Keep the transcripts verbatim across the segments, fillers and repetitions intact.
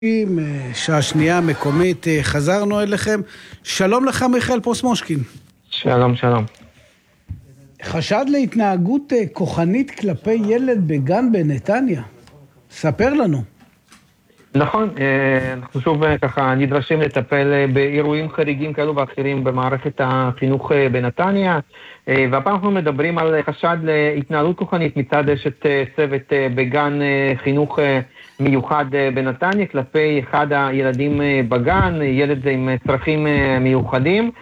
שעה שנייה מקומית, חזרנו אליכם. שלום לך מיכאל פרוסמושקין. שלום, שלום. חשד להתנהגות כוחנית כלפי ילד בגן בנתניה. ספר לנו. נכון, אנחנו שוב ככה נדרשים לטפל באירועים חריגים כאלו ואחרים במערכת החינוך בנתניה, והפעם אנחנו מדברים על חשד להתנהלות כוחנית מצד אשת צוות בגן חינוך מיוחד בנתניה כלפי אחד הילדים בגן, ילד עם צרכים מיוחדים,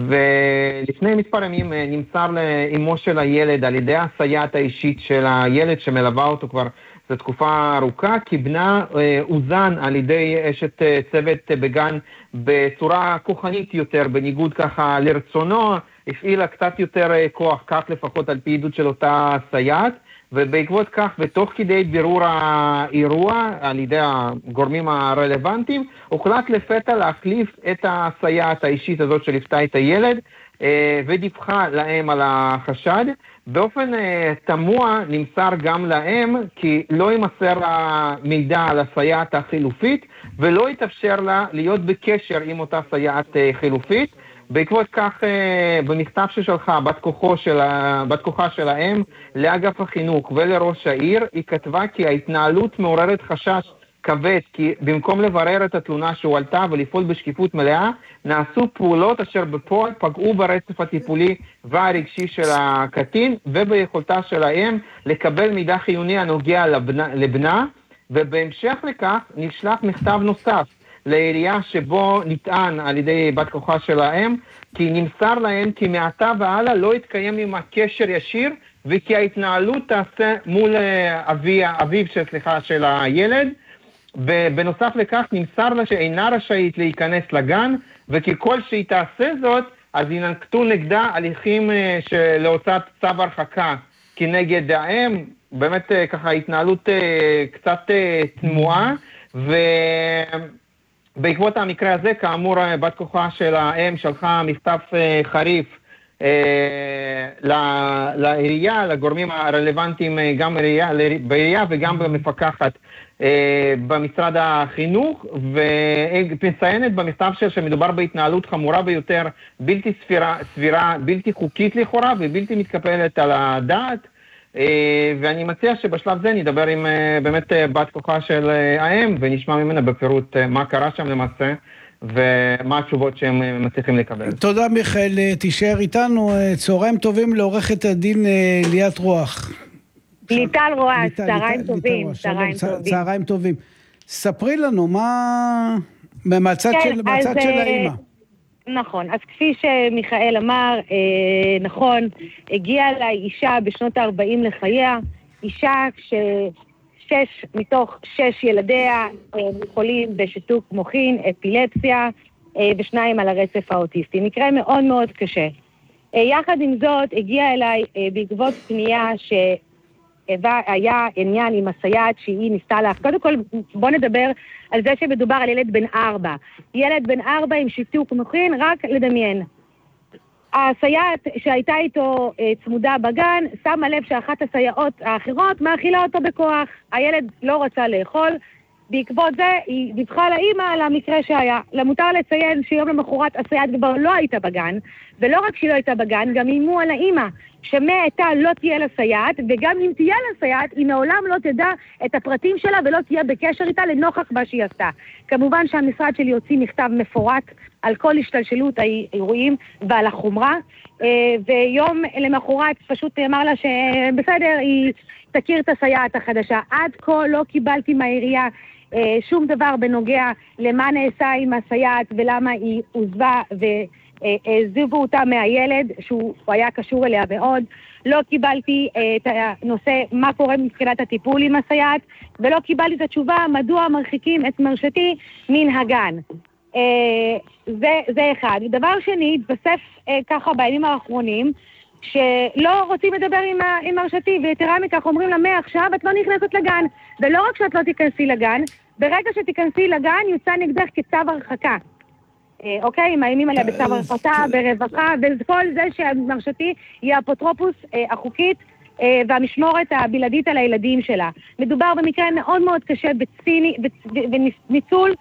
ולפני מספר ימים נמסר לאמו של הילד על ידי הסייעת האישית של הילד שמלווה אותו כבר זו תקופה ארוכה, כי בנה הוזן על ידי אשת צוות בגן בצורה כוחנית יותר, בניגוד ככה לרצונו, הפעילה קצת יותר כוח, כך לפחות על פי עדות של אותה סייעת, ובעקבות כך ותוך כדי בירור האירוע על ידי הגורמים הרלוונטיים, הוחלט לפתע להחליף את הסייעת האישית הזאת שליוותה את הילד, ודיווחה להם על החשד. באופן תמוה נמסר גם להם כי לא יימסר המידע על הסייעת החילופית ולא יתאפשר לה להיות בקשר עם אותה סייעת חילופית. בעקבות כך במכתב ששלחה בת כוחו של, בת כוחה של האם לאגף החינוך ולראש העיר, היא כתבה כי ההתנהלות מעוררת חשש כבד, כי במקום לברר את התלונה שהועלתה ולפעול בשקיפות מלאה, נעשו פעולות אשר בפועל פגעו ברצף הטיפולי והרגשי של הקטין וביכולתה של האם לקבל מידע חיוני הנוגע לבנה, לבנה, ובהמשך לכך נשלח מכתב נוסף לעירייה שבו נטען על ידי בת כוחה של האם, כי נמסר להם כי מעתה והלאה לא יתקיים עם הקשר ישיר, וכי ההתנהלות תעשה מול אבי, אביו של, סליחה, של הילד, ובנוסף לכך נמסר לה שאינה רשאית להיכנס לגן, וכי כל שהיא תעשה זאת, אז ינקטו נגדה הליכים להוצאת צו הרחקה כנגד האם. באמת ככה התנהלות קצת תמוהה, ובעקבות המקרה הזה, כאמור, בת כוחה של האם שלחה מכתב חריף לעירייה, לגורמים הרלוונטיים גם בעירייה וגם במפקחת במשרד החינוך, ומציינת במכתב שלה שמדובר בהתנהלות חמורה ביותר, בלתי סבירה, סבירה, בלתי חוקית לכאורה ובלתי מתקבלת על הדעת, ואני מציע שבשלב זה נדבר עם באמת בת כוחה של האם ונשמע ממנה בפירוט מה קרה שם למעשה ומה התשובות שהם מצליחים לקבל. תודה מיכאל, תישאר איתנו. צהריים טובים לעורכת הדין ליאת רוח. ליטל רועש, צהריים טובים, צהריים טובים. ספרי לנו מה מהצד של האמא. נכון, אז כפי שמיכאל אמר, נכון, הגיעה לה אישה בשנות ה-ארבעים לחייה, אישה ששש מתוך שש ילדיה חולים בשיתוק מוחין, אפילפסיה, ושניים על הרצף האוטיסטי. מקרה מאוד מאוד קשה. יחד עם זאת, הגיעה אליי בעקבות פנייה ש... היה עניין עם הסייעת שהיא ניסתה לך. קודם כל, בוא נדבר על זה שמדובר על ילד בן ארבע. ילד בן ארבע עם שיתוק מוחין, רק לדמיין. הסייעת שהייתה איתו צמודה בגן, שמה לב שאחת הסייעות האחרות מאכילה אותו בכוח. הילד לא רצה לאכול. בעקבות זה היא דיווחה לאמא על המקרה שהיה. למותר לציין שיום למחרת הסייעת כבר לא הייתה בגן, ולא רק שהיא לא הייתה בגן, גם אימו על האמא, שמעתה לא תהיה לסייעת, וגם אם תהיה לסייעת, היא מעולם לא תדע את הפרטים שלה ולא תהיה בקשר איתה לנוכח מה שהיא עשתה. כמובן שהמשרד שלי הוציא מכתב מפורט על כל השתלשלות האירועים ועל החומרה, ויום למחרת פשוט אמר לה שבסדר, היא תכיר את הסייעת החדשה. עד כה לא קיבלתי מהעירייה שום דבר בנוגע למה נעשה עם הסייעת ולמה היא עוזבה והעזיבו אותה מהילד שהוא היה קשור אליה מאוד. לא קיבלתי את הנושא מה קורה מבחינת הטיפול עם הסייעת, ולא קיבלתי את התשובה מדוע מרחיקים את מרשתי מן הגן. זה, זה אחד. דבר שני, התווסף ככה בימים האחרונים, שלא רוצים לדבר עם, עם מרשתי, ויתרה מכך אומרים לה, מעכשיו את לא נכנסת לגן, ולא רק שאת לא תיכנסי לגן, ברגע שתיכנסי לגן יוצא נגדך כצו הרחקה. אוקיי, מאיימים עליה בצו הרחקה, ברווחה, וכל זה שמרשתי היא האפוטרופוס החוקית והמשמורת הבלעדית על הילדים שלה. מדובר במקרה מאוד מאוד קשה בציני, בניצול